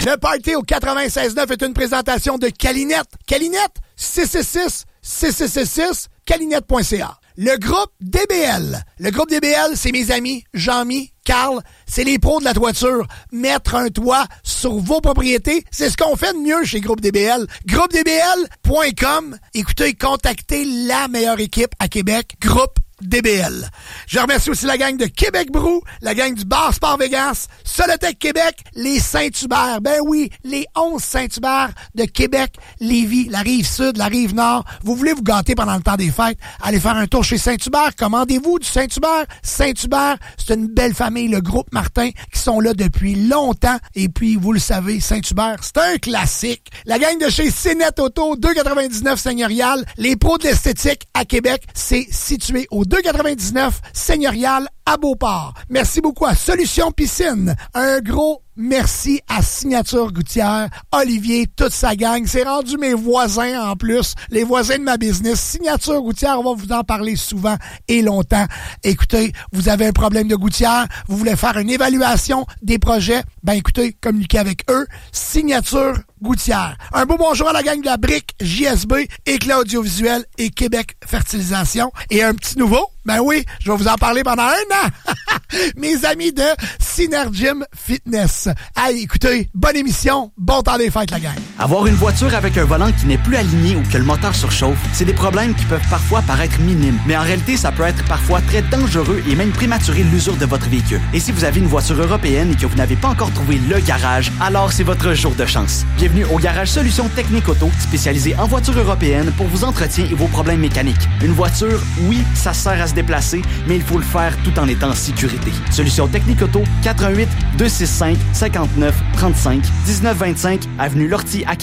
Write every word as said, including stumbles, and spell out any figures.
Le party au quatre-vingt-seize neuf est une présentation de Calinette. Calinette, six six six, six six six six, calinette point c a. Le groupe D B L. Le groupe D B L, c'est mes amis Jean-Mi, Carl, c'est les pros de la toiture. Mettre un toit sur vos propriétés, c'est ce qu'on fait de mieux chez Groupe D B L. groupe d b l point com. Écoutez, contactez la meilleure équipe à Québec, Groupe D B L. Je remercie aussi la gang de Québec Brou, la gang du Bar Sport Vegas, Solotech Québec, les Saint-Hubert. Ben oui, les onze Saint-Hubert de Québec, Lévis, la rive sud, la rive nord. Vous voulez vous gâter pendant le temps des fêtes? Allez faire un tour chez Saint-Hubert. Commandez-vous du Saint-Hubert. Saint-Hubert, c'est une belle famille, le groupe Martin, qui sont là depuis longtemps. Et puis, vous le savez, Saint-Hubert, c'est un classique. La gang de chez Cénet Auto, deux quatre-vingt-dix-neuf Seigneurial, les pros de l'esthétique à Québec, c'est situé au deux quatre-vingt-dix-neuf Seigneurial à Beauport. Merci beaucoup à Solution Piscine. Un gros merci à Signature Gouttière, Olivier, toute sa gang. C'est rendu mes voisins en plus, les voisins de ma business. Signature Gouttière, on va vous en parler souvent et longtemps. Écoutez, vous avez un problème de gouttière, vous voulez faire une évaluation des projets, ben écoutez, communiquez avec eux. Signature Gouttière. Un beau bonjour à la gang de la Brique, J S B, Éclat Audiovisuel et Québec Fertilisation. Et un petit nouveau, ben oui, je vais vous en parler pendant un an. Mes amis de Synergym Fitness. Hey, écoutez, bonne émission, bon temps des fêtes, la gang. Avoir une voiture avec un volant qui n'est plus aligné ou que le moteur surchauffe, c'est des problèmes qui peuvent parfois paraître minimes. Mais en réalité, ça peut être parfois très dangereux et même prématurer l'usure de votre véhicule. Et si vous avez une voiture européenne et que vous n'avez pas encore trouvé le garage, alors c'est votre jour de chance. Bienvenue au Garage Solutions Technique Auto, spécialisé en voitures européennes pour vos entretiens et vos problèmes mécaniques. Une voiture, oui, ça sert à se déplacer, mais il faut le faire tout en étant en sécurité. Solutions Technique Auto, quatre un huit, deux six cinq, cinq neuf trois cinq, dix-neuf vingt-cinq, avenue Lortie à Québec.